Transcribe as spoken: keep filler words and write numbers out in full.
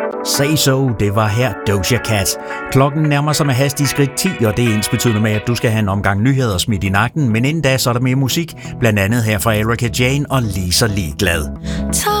Say So, det var her Doja Cat. Klokken nærmer sig med hastig skridt ti, og det er ensbetydende med, at du skal have en omgang nyheder smidt i nakken. Men inden da, så er der mere musik, blandt andet her fra Erika Jane og Lisa Ligeglad.